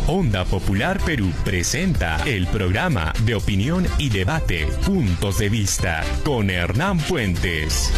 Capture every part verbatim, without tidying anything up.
Onda Popular Perú presenta el programa de opinión y debate Puntos de Vista con Hernán Puentes.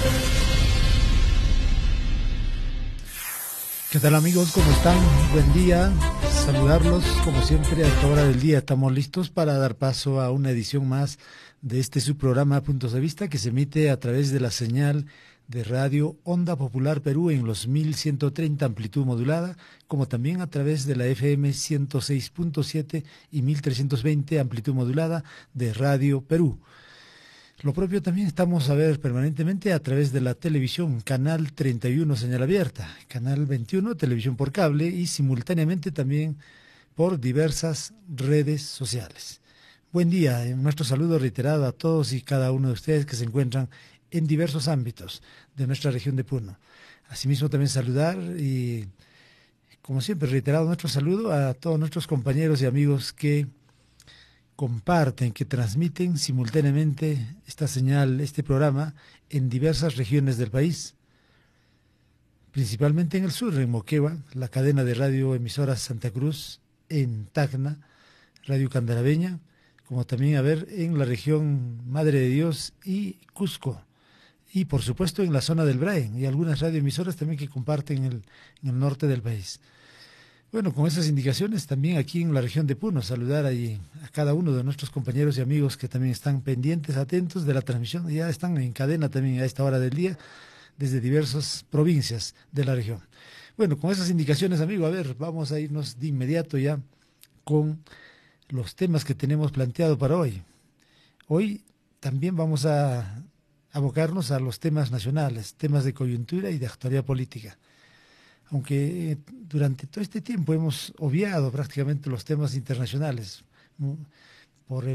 ¿Qué tal, amigos? ¿Cómo están? Buen día. Saludarlos como siempre a esta hora del día. Estamos listos para dar paso a una edición más de este su programa Puntos de Vista, que se emite a través de la señal de radio Onda Popular Perú en los mil ciento treinta amplitud modulada, como también a través de la F M ciento seis punto siete y mil trescientos veinte amplitud modulada de Radio Perú. Lo propio también estamos a ver permanentemente a través de la televisión, canal treinta y uno señal abierta, canal veintiuno televisión por cable y simultáneamente también por diversas redes sociales. Buen día, nuestro saludo reiterado a todos y cada uno de ustedes que se encuentran en diversos ámbitos de nuestra región de Puno. Asimismo también saludar y, como siempre, reiterado nuestro saludo a todos nuestros compañeros y amigos que comparten, que transmiten simultáneamente esta señal, este programa, en diversas regiones del país, principalmente en el sur, en Moquegua, la cadena de radio emisoras Santa Cruz, en Tacna, Radio Candaraveña, como también a ver en la región Madre de Dios y Cusco, y por supuesto en la zona del Brain, y algunas radioemisoras también que comparten el, en el norte del país. Bueno, con esas indicaciones también aquí en la región de Puno, saludar ahí a cada uno de nuestros compañeros y amigos que también están pendientes, atentos de la transmisión, ya están en cadena también a esta hora del día, desde diversas provincias de la región. Bueno, con esas indicaciones, amigo, a ver, vamos a irnos de inmediato ya con los temas que tenemos planteado para hoy. Hoy también vamos a abocarnos a los temas nacionales, temas de coyuntura y de actualidad política. Aunque durante todo este tiempo hemos obviado prácticamente los temas internacionales por el